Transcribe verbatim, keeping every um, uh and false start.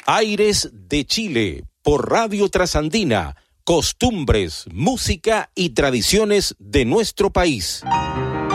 Aires de Chile, por Radio Trasandina, costumbres, música y tradiciones de nuestro país.